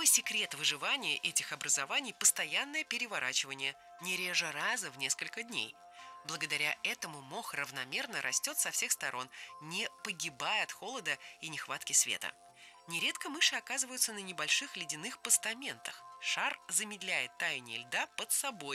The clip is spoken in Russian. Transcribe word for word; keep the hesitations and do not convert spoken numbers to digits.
Второй секрет выживания этих образований – постоянное переворачивание, не реже раза в несколько дней. Благодаря этому мох равномерно растет со всех сторон, не погибая от холода и нехватки света. Нередко мыши оказываются на небольших ледяных постаментах. Шар замедляет таяние льда под собой,